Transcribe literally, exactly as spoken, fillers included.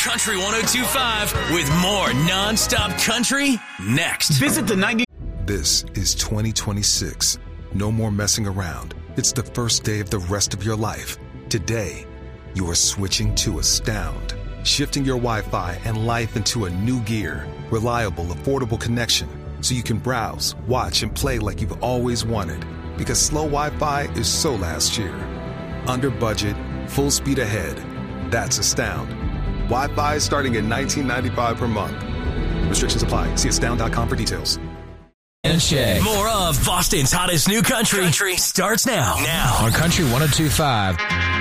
Country one oh two point five with more nonstop country next. Visit the ninety. This is twenty twenty-six. No more messing around. It's the first day of the rest of your life. Today, you are switching to Astound. Shifting your Wi-Fi and life into a new gear. Reliable, affordable connection. So you can browse, watch, and play like you've always wanted. Because slow Wi-Fi is so last year. Under budget, full speed ahead. That's Astound. Wi-Fi starting at nineteen ninety-five dollars per month. Restrictions apply. See astound dot com for details. And Shay. More of Boston's hottest new country, country starts now. Now on Country one oh two point five.